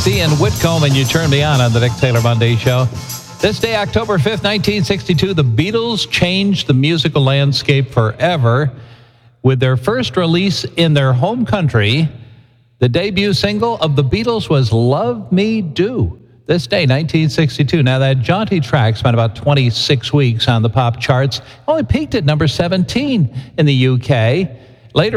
It's Ian Whitcomb, and you turn me on the Dick Taylor Monday Show. This day, October 5th, 1962, the Beatles changed the musical landscape forever with their first release in their home country. The debut single of the Beatles was Love Me Do. This day, 1962. Now, that jaunty track spent about 26 weeks on the pop charts, only peaked at number 17 in the UK.